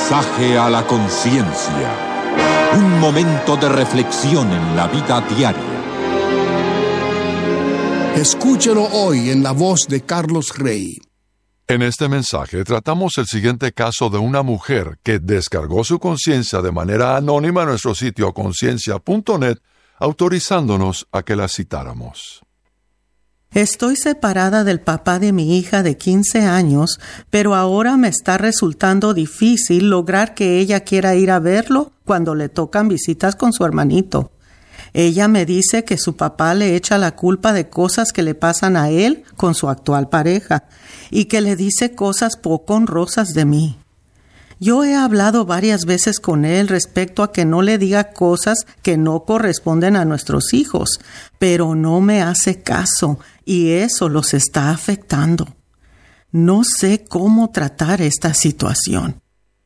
Mensaje a la conciencia. Un momento de reflexión en la vida diaria. Escúchelo hoy en la voz de Carlos Rey. En este mensaje tratamos el siguiente caso de una mujer que descargó su conciencia de manera anónima en nuestro sitio conciencia.net, autorizándonos a que la citáramos. Estoy separada del papá de mi hija de 15 años, pero ahora me está resultando difícil lograr que ella quiera ir a verlo cuando le tocan visitas con su hermanito. Ella me dice que su papá le echa la culpa de cosas que le pasan a él con su actual pareja y que le dice cosas poco honrosas de mí. Yo he hablado varias veces con él respecto a que no le diga cosas que no corresponden a nuestros hijos, pero no me hace caso y eso los está afectando. No sé cómo tratar esta situación.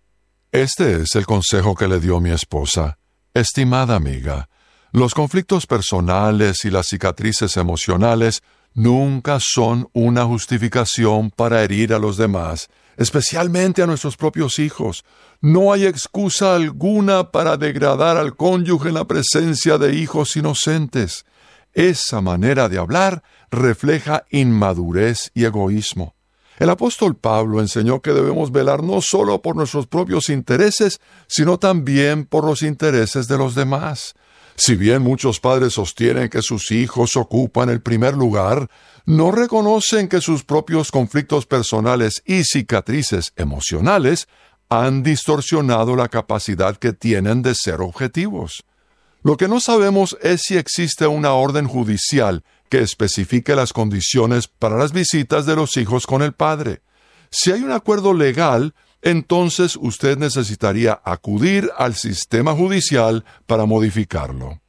Este es el consejo que le dio mi esposa. Estimada amiga, los conflictos personales y las cicatrices emocionales nunca son una justificación para herir a los demás, especialmente a nuestros propios hijos. No hay excusa alguna para degradar al cónyuge en la presencia de hijos inocentes. Esa manera de hablar refleja inmadurez y egoísmo. El apóstol Pablo enseñó que debemos velar no solo por nuestros propios intereses, sino también por los intereses de los demás. Si bien muchos padres sostienen que sus hijos ocupan el primer lugar, no reconocen que sus propios conflictos personales y cicatrices emocionales han distorsionado la capacidad que tienen de ser objetivos. Lo que no sabemos es si existe una orden judicial que especifique las condiciones para las visitas de los hijos con el padre. Si hay un acuerdo legal, entonces usted necesitaría acudir al sistema judicial para modificarlo.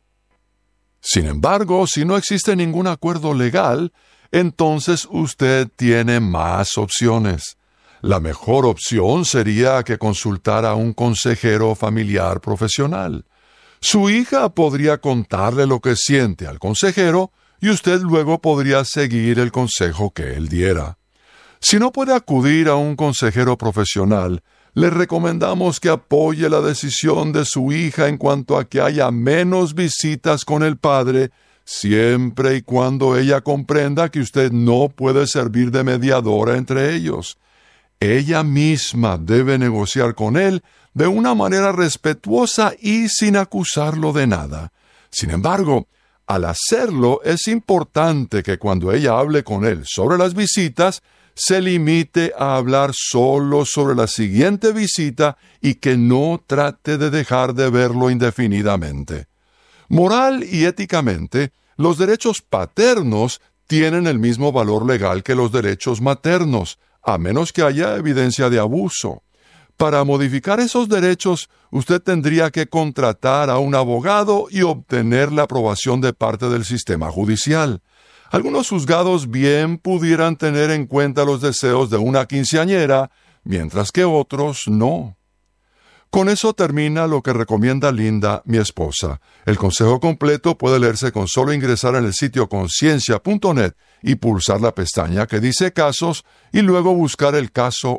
Sin embargo, si no existe ningún acuerdo legal, entonces usted tiene más opciones. La mejor opción sería que consultara a un consejero familiar profesional. Su hija podría contarle lo que siente al consejero y usted luego podría seguir el consejo que él diera. Si no puede acudir a un consejero profesional, le recomendamos que apoye la decisión de su hija en cuanto a que haya menos visitas con el padre, siempre y cuando ella comprenda que usted no puede servir de mediadora entre ellos. Ella misma debe negociar con él de una manera respetuosa y sin acusarlo de nada. Sin embargo, al hacerlo es importante que cuando ella hable con él sobre las visitas, se limite a hablar solo sobre la siguiente visita y que no trate de dejar de verlo indefinidamente. Moral y éticamente, los derechos paternos tienen el mismo valor legal que los derechos maternos, a menos que haya evidencia de abuso. Para modificar esos derechos, usted tendría que contratar a un abogado y obtener la aprobación de parte del sistema judicial. Algunos juzgados bien pudieran tener en cuenta los deseos de una quinceañera, mientras que otros no. Con eso termina lo que recomienda Linda, mi esposa. El consejo completo puede leerse con solo ingresar en el sitio conciencia.net y pulsar la pestaña que dice Casos y luego buscar el caso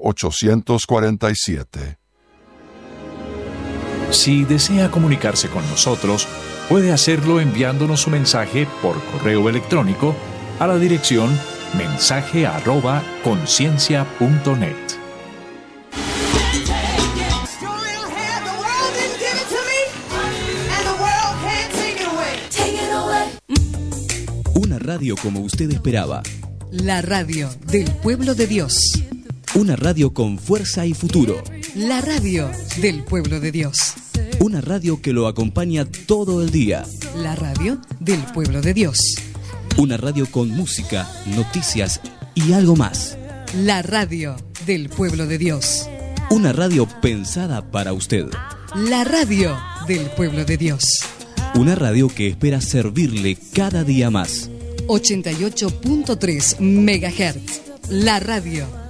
847. Si desea comunicarse con nosotros, puede hacerlo enviándonos un mensaje por correo electrónico a la dirección mensaje@conciencia.net. Una radio como usted esperaba. La radio del pueblo de Dios. Una radio con fuerza y futuro. La radio del pueblo de Dios. Una radio que lo acompaña todo el día. La radio del pueblo de Dios. Una radio con música, noticias y algo más. La radio del pueblo de Dios. Una radio pensada para usted. La radio del pueblo de Dios. Una radio que espera servirle cada día más. 88.3 MHz. La radio